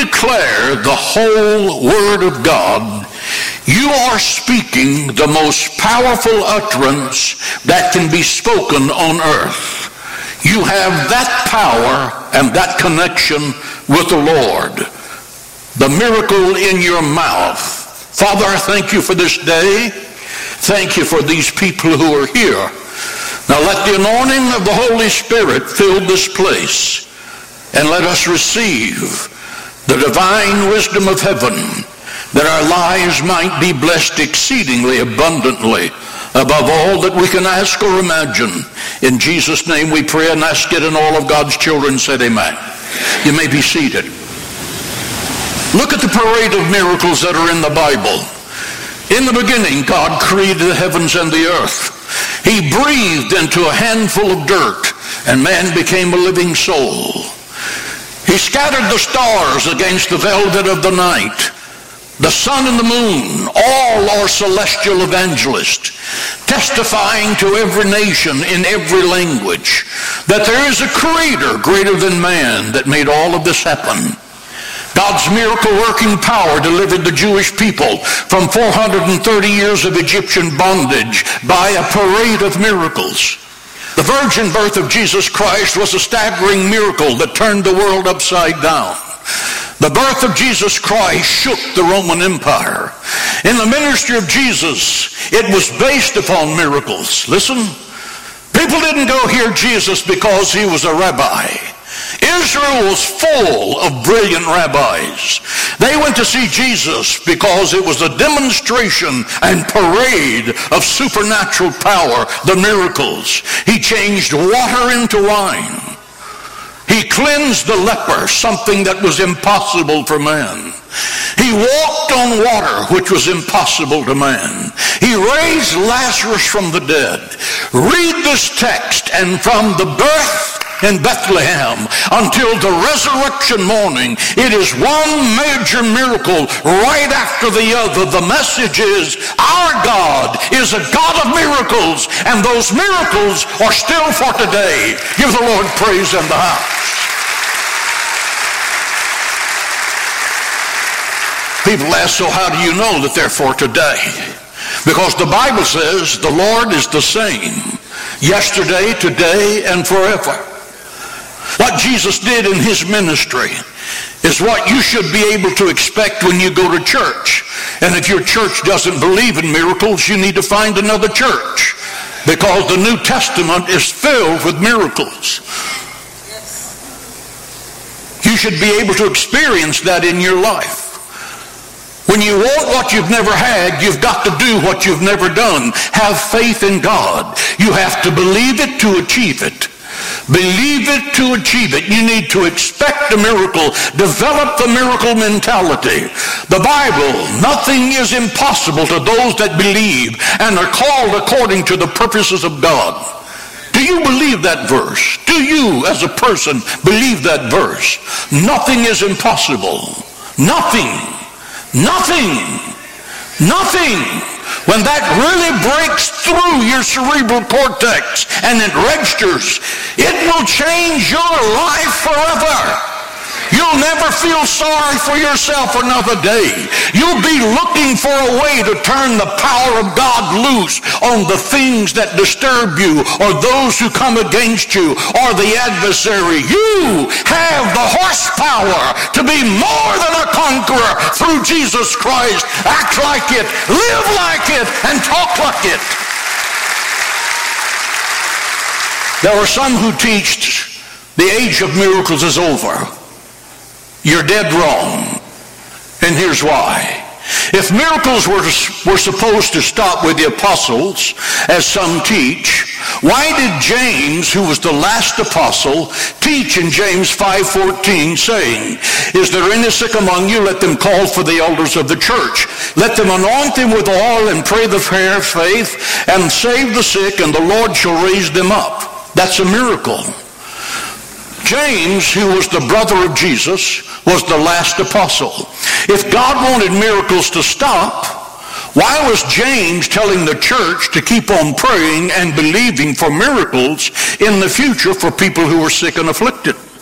declare the whole Word of God, you are speaking the most powerful utterance that can be spoken on earth. You have that power and that connection with the Lord. The miracle in your mouth. Father, I thank you for this day. Thank you for these people who are here. Now let the anointing of the Holy Spirit fill this place, and let us receive the divine wisdom of heaven, that our lives might be blessed exceedingly abundantly, above all that we can ask or imagine. In Jesus' name we pray and ask it, and all of God's children said amen. You may be seated. Look at the parade of miracles that are in the Bible. In the beginning, God created the heavens and the earth. He breathed into a handful of dirt, and man became a living soul. He scattered the stars against the velvet of the night. The sun and the moon, all are celestial evangelists, testifying to every nation in every language that there is a creator greater than man that made all of this happen. God's miracle-working power delivered the Jewish people from 430 years of Egyptian bondage by a parade of miracles. The virgin birth of Jesus Christ was a staggering miracle that turned the world upside down. The birth of Jesus Christ shook the Roman Empire. In the ministry of Jesus, it was based upon miracles. Listen, people didn't go hear Jesus because he was a rabbi. Israel was full of brilliant rabbis. They went to see Jesus because it was a demonstration and parade of supernatural power, the miracles. He changed water into wine. He cleansed the leper, something that was impossible for man. He walked on water, which was impossible to man. He raised Lazarus from the dead. Read this text, and from the birth in Bethlehem until the resurrection morning, it is one major miracle right after the other. The message is, our God is a God of miracles, and those miracles are still for today. Give the Lord praise in the house. People ask, so how do you know that they're for today? Because the Bible says the Lord is the same yesterday, today, and forever. What Jesus did in his ministry is what you should be able to expect when you go to church. And if your church doesn't believe in miracles, you need to find another church, because the New Testament is filled with miracles. You should be able to experience that in your life. When you want what you've never had, you've got to do what you've never done. Have faith in God. You have to believe it to achieve it. Believe it to achieve it. You need to expect a miracle. Develop the miracle mentality. The Bible, nothing is impossible to those that believe and are called according to the purposes of God. Do you believe that verse? Do you, as a person, believe that verse? Nothing is impossible. Nothing. Nothing. Nothing. When that really breaks through your cerebral cortex and it registers, it will change your life forever. You'll never feel sorry for yourself another day. You'll be looking for a way to turn the power of God loose on the things that disturb you, or those who come against you, or the adversary. You have the horsepower to be more than a conqueror through Jesus Christ. Act like it, live like it, and talk like it. There are some who teach the age of miracles is over. You're dead wrong. And here's why. If miracles were supposed to stop with the apostles, as some teach, why did James, who was the last apostle, teach in James 5:14, saying, is there any sick among you? Let them call for the elders of the church. Let them anoint them with oil and pray the prayer of faith, and save the sick, and the Lord shall raise them up. That's a miracle. James, who was the brother of Jesus, was the last apostle. If God wanted miracles to stop, why was James telling the church to keep on praying and believing for miracles in the future for people who were sick and afflicted?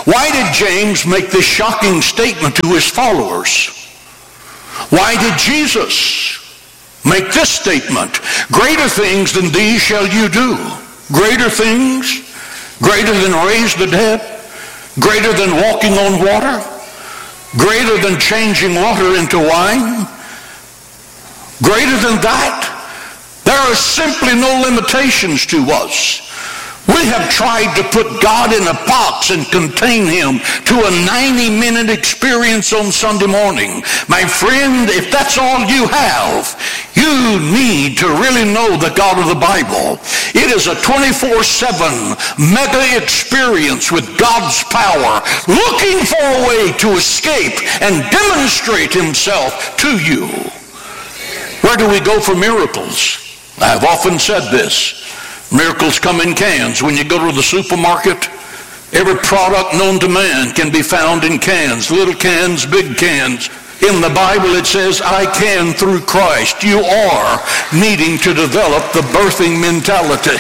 Why did James make this shocking statement to his followers? Why did Jesus make this statement? Greater things than these shall you do. Greater things? Greater than raise the dead? Greater than walking on water? Greater than changing water into wine? Greater than that? There are simply no limitations to us. We have tried to put God in a box and contain him to a 90-minute experience on Sunday morning. My friend, if that's all you have, you need to really know the God of the Bible. It is a 24/7 mega experience with God's power, looking for a way to escape and demonstrate himself to you. Where do we go for miracles? I've often said this. Miracles come in cans. When you go to the supermarket, every product known to man can be found in cans. Little cans, big cans. In the Bible it says, I can through Christ. You are needing to develop the birthing mentality.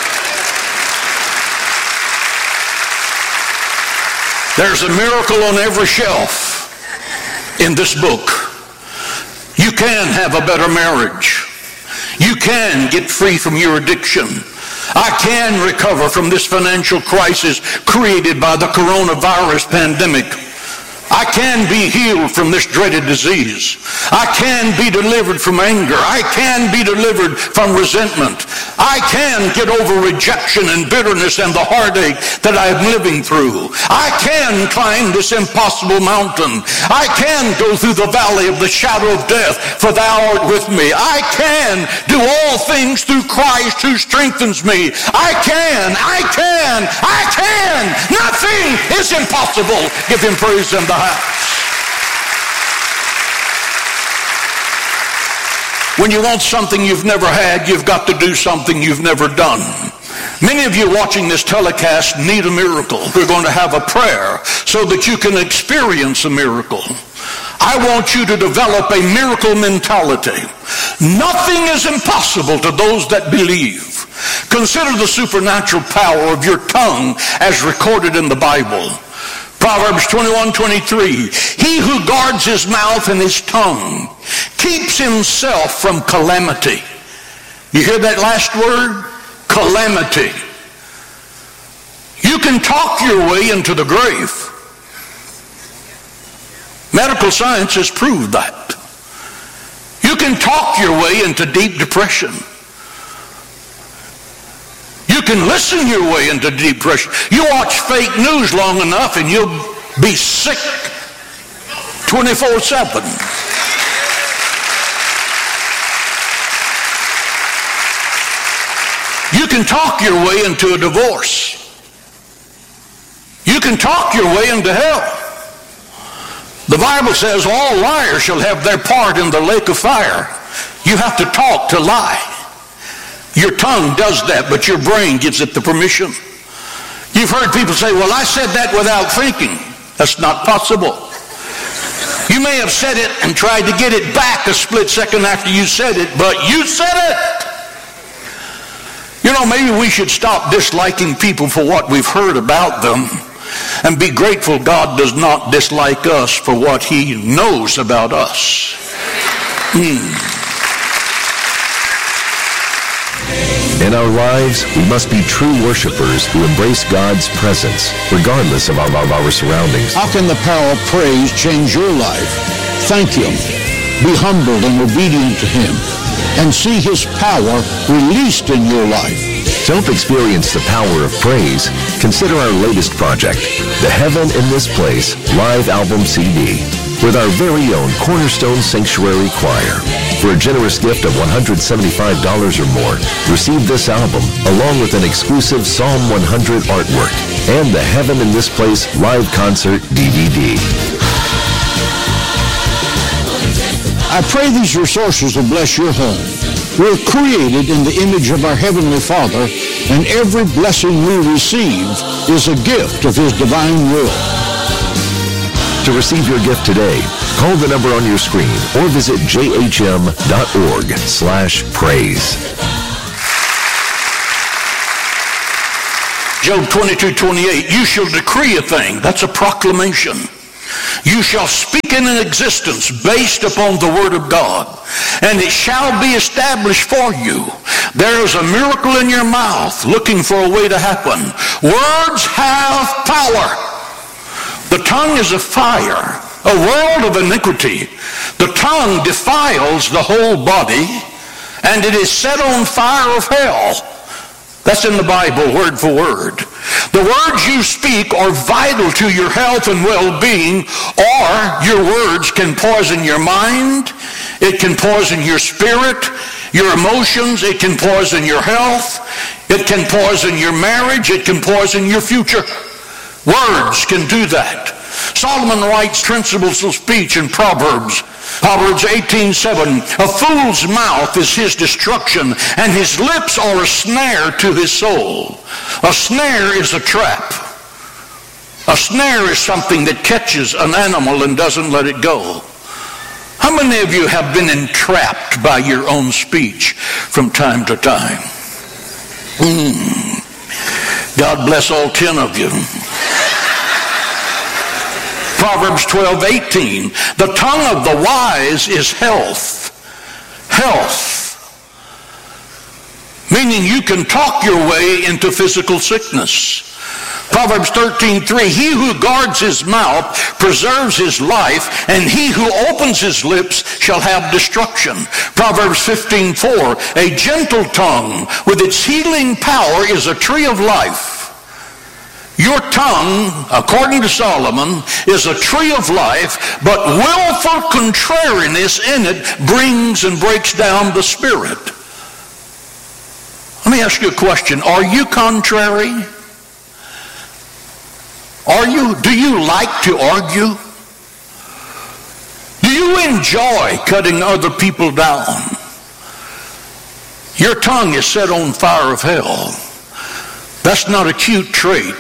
There's a miracle on every shelf in this book. You can have a better marriage. You can get free from your addiction. I can recover from this financial crisis created by the coronavirus pandemic. I can be healed from this dreaded disease. I can be delivered from anger. I can be delivered from resentment. I can get over rejection and bitterness and the heartache that I am living through. I can climb this impossible mountain. I can go through the valley of the shadow of death, for thou art with me. I can do all things through Christ who strengthens me. I can. Nothing is impossible. Give him praise in the house. When you want something you've never had, you've got to do something you've never done. Many of you watching this telecast need a miracle. We're going to have a prayer so that you can experience a miracle. I want you to develop a miracle mentality. Nothing is impossible to those that believe. Consider the supernatural power of your tongue as recorded in the Bible. Proverbs 21:23. He who guards his mouth and his tongue keeps himself from calamity. You hear that last word? Calamity. You can talk your way into the grave. Medical science has proved that. You can talk your way into deep depression. You can listen your way into deep depression. You watch fake news long enough and you'll be sick 24/7. You can talk your way into a divorce. You can talk your way into hell. The Bible says all liars shall have their part in the lake of fire. You have to talk to lie. Your tongue does that, but your brain gives it the permission. You've heard people say, well, I said that without thinking. That's not possible. You may have said it and tried to get it back a split second after you said it, but you said it. You know, maybe we should stop disliking people for what we've heard about them and be grateful God does not dislike us for what he knows about us. In our lives, we must be true worshipers who embrace God's presence, regardless of our surroundings. How can the power of praise change your life? Thank him. Be humbled and obedient to him, and see his power released in your life. To help experience the power of praise, consider our latest project, the Heaven in This Place live album CD, with our very own Cornerstone Sanctuary Choir. For a generous gift of $175 or more, receive this album along with an exclusive Psalm 100 artwork and the Heaven in This Place live concert DVD. I pray these resources will bless your home. We're created in the image of our Heavenly Father, and every blessing we receive is a gift of his divine will. To receive your gift today, call the number on your screen or visit jhm.org/praise. Job 22:28, you shall decree a thing. That's a proclamation. You shall speak in an existence based upon the word of God, and it shall be established for you. There is a miracle in your mouth looking for a way to happen. Words have power. The tongue is a fire, a world of iniquity. The tongue defiles the whole body, and it is set on fire of hell. That's in the Bible, word for word. The words you speak are vital to your health and well-being, or your words can poison your mind, it can poison your spirit, your emotions, it can poison your health, it can poison your marriage, it can poison your future. Words can do that. Solomon writes principles of speech in Proverbs 18:7. A fool's mouth is his destruction, and his lips are a snare to his soul. A snare is a trap. A snare is something that catches an animal and doesn't let it go. How many of you have been entrapped by your own speech from time to time? God bless all 10 of you. Proverbs 12:18, the tongue of the wise is health. Health. Meaning you can talk your way into physical sickness. Proverbs 13:3, he who guards his mouth preserves his life, and he who opens his lips shall have destruction. Proverbs 15:4, a gentle tongue with its healing power is a tree of life. Your tongue, according to Solomon, is a tree of life, but willful contrariness in it brings and breaks down the spirit. Let me ask you a question. Are you contrary? Do you like to argue? Do you enjoy cutting other people down? Your tongue is set on fire of hell. That's not a cute trait.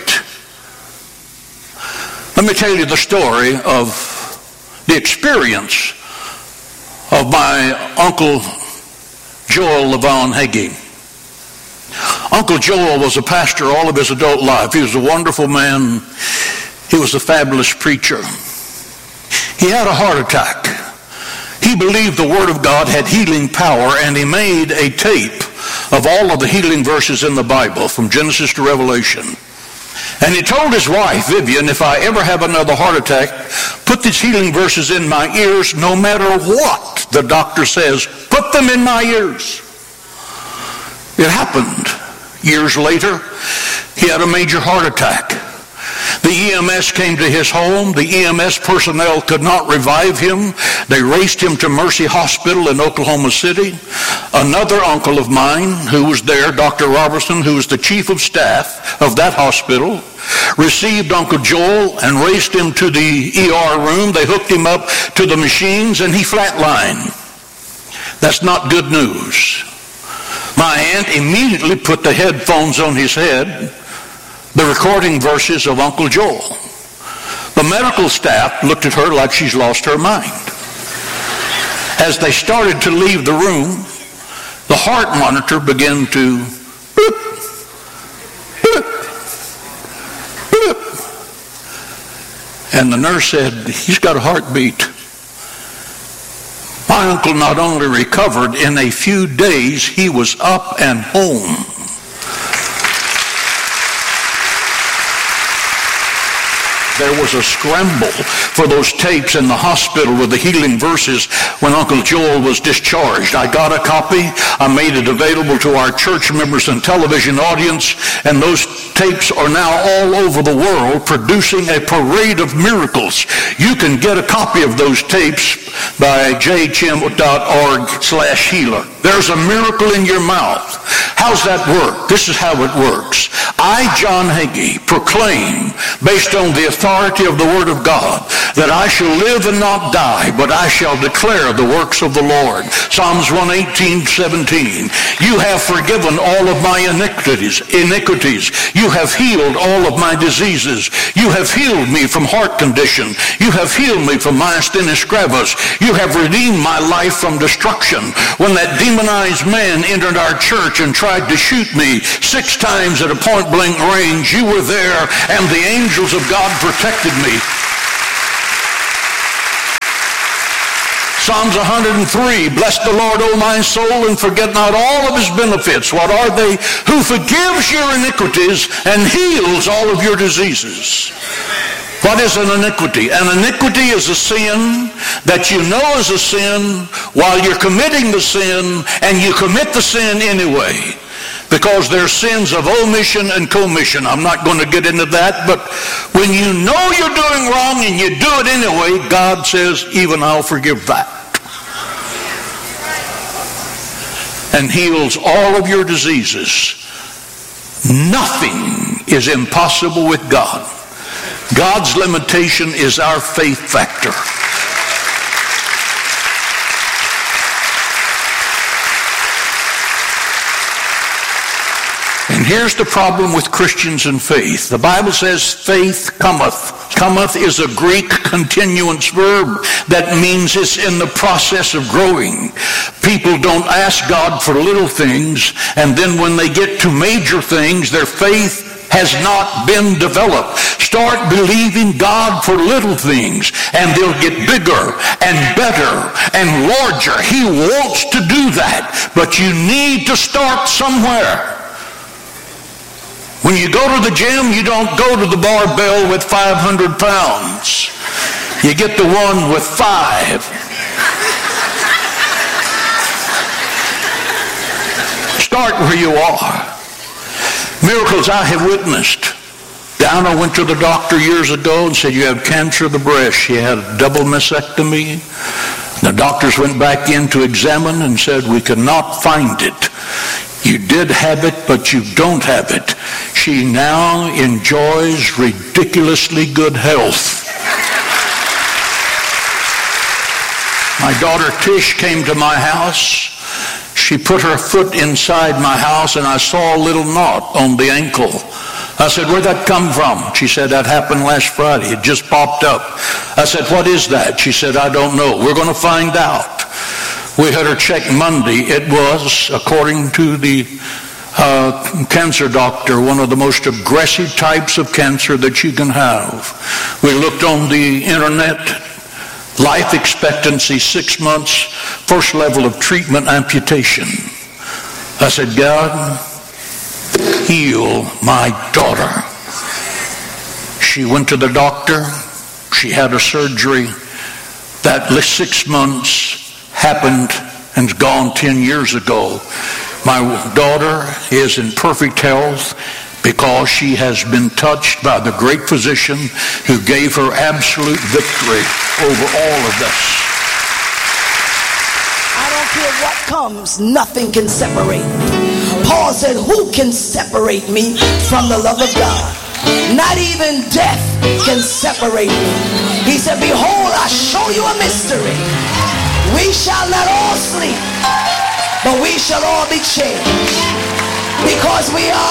Let me tell you the story of the experience of my Uncle Joel Levon Hagee. Uncle Joel was a pastor all of his adult life. He was a wonderful man. He was a fabulous preacher. He had a heart attack. He believed the Word of God had healing power, and he made a tape of all of the healing verses in the Bible from Genesis to Revelation. And he told his wife, Vivian, if I ever have another heart attack, put these healing verses in my ears, no matter what the doctor says, put them in my ears. It happened. Years later, he had a major heart attack. The EMS came to his home. The EMS personnel could not revive him. They raced him to Mercy Hospital in Oklahoma City. Another uncle of mine who was there, Dr. Robertson, who was the chief of staff of that hospital, received Uncle Joel and raced him to the ER room. They hooked him up to the machines and he flatlined. That's not good news. My aunt immediately put the headphones on his head, the recording verses of Uncle Joel. The medical staff looked at her like she's lost her mind. As they started to leave the room, the heart monitor began to boop, boop, boop. And the nurse said, he's got a heartbeat. My uncle not only recovered, in a few days he was up and home. There was a scramble for those tapes in the hospital with the healing verses when Uncle Joel was discharged. I got a copy. I made it available to our church members and television audience, and those tapes are now all over the world producing a parade of miracles. You can get a copy of those tapes by jchim.org/healer. There's a miracle in your mouth. How's that work? This is how it works. I, John Hagee, proclaim, based on the authority of the Word of God, that I shall live and not die, but I shall declare the works of the Lord. Psalms 118:17. You have forgiven all of my iniquities. You have healed all of my diseases. You have healed me from heart condition. You have healed me from myasthenia gravis. You have redeemed my life from destruction. When that demonized man entered our church and tried to shoot me 6 times at a point point-blank range. You were there, and the angels of God protected me. Psalms 103, bless the Lord, O my soul, and forget not all of his benefits. What are they? Who forgives your iniquities and heals all of your diseases. What is an iniquity? An iniquity is a sin that you know is a sin while you're committing the sin, and you commit the sin anyway. Because there's sins of omission and commission. I'm not going to get into that, but when you know you're doing wrong and you do it anyway, God says, even I'll forgive that. And heals all of your diseases. Nothing is impossible with God. God's limitation is our faith factor. And here's the problem with Christians and faith. The Bible says faith cometh. Cometh is a Greek continuance verb that means it's in the process of growing. People don't ask God for little things, and then when they get to major things, their faith has not been developed. Start believing God for little things, and they'll get bigger and better and larger. He wants to do that, but you need to start somewhere. When you go to the gym, you don't go to the barbell with 500 pounds. You get the one with 5. Start where you are. Miracles I have witnessed. Donna went to the doctor years ago and said, you have cancer of the breast. She had a double mastectomy. The doctors went back in to examine and said, we could not find it. You did have it, but you don't have it. She now enjoys ridiculously good health. My daughter Tish came to my house. She put her foot inside my house, and I saw a little knot on the ankle. I said, where'd that come from? She said, that happened last Friday. It just popped up. I said, what is that? She said, I don't know. We're going to find out. We had her check Monday. It was, according to the cancer doctor, one of the most aggressive types of cancer that you can have. We looked on the internet. Life expectancy 6 months, first level of treatment, amputation. I said, God, heal my daughter. She went to the doctor. She had a surgery. That 6 months happened and gone 10 years ago. My daughter is in perfect health because she has been touched by the great physician who gave her absolute victory over all of this. I don't care what comes, nothing can separate me. Paul said, who can separate me from the love of God? Not even death can separate me. He said, behold, I show you a mystery. We shall not all sleep, but we shall all be changed, because we are